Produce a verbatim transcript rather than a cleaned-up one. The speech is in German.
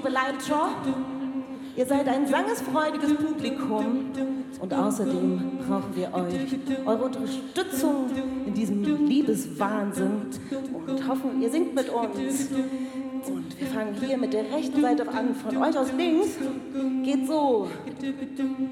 liebe Leibscher. Ihr seid ein sangesfreudiges Publikum und außerdem brauchen wir euch, eure Unterstützung in diesem Liebeswahnsinn und hoffen, ihr singt mit uns. Und wir fangen hier mit der rechten Seite an, von euch aus links geht so.